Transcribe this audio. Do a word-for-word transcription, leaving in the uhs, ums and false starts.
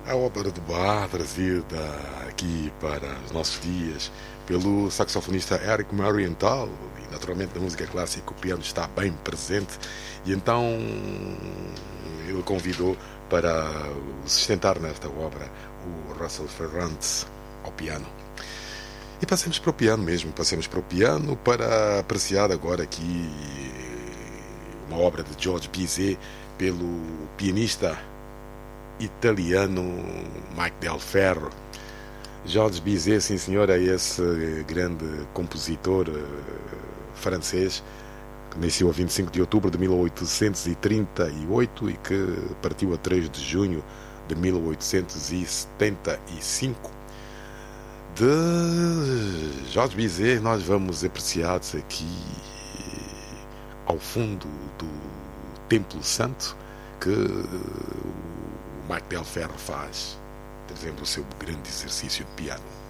A ópera de Bach, trazida aqui para os nossos dias pelo saxofonista Eric Marienthal, e naturalmente na música clássica o piano está bem presente, e então ele convidou para sustentar nesta obra o Russell Ferrantz ao piano. E passemos para o piano mesmo, passemos para o piano para apreciar agora aqui uma obra de George Bizet pelo pianista italiano Mike Del Ferro. Georges Bizet, sim senhor, é esse grande compositor francês que nasceu a vinte e cinco de outubro de mil oitocentos e trinta e oito e que partiu a três de junho de mil oitocentos e setenta e cinco. De Georges Bizet nós vamos apreciados aqui ao fundo do Templo Santo que o Mike Del Ferro faz, trazendo o seu grande exercício de piano.